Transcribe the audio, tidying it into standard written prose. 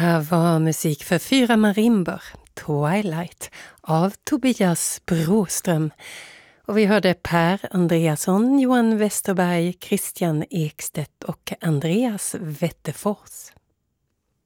här var musik för 4 marimbor, Twilight, av Tobias Broström. Och vi hörde Per Andreasson, Johan Westerberg, Christian Ekstedt och Andreas Wettefors.